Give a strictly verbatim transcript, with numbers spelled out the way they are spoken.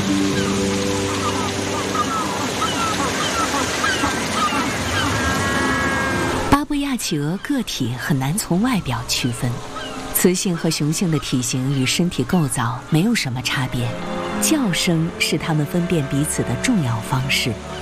巴布亚企鹅个体很难从外表区分，雌性和雄性的体型与身体构造没有什么差别，叫声是它们分辨彼此的重要方式。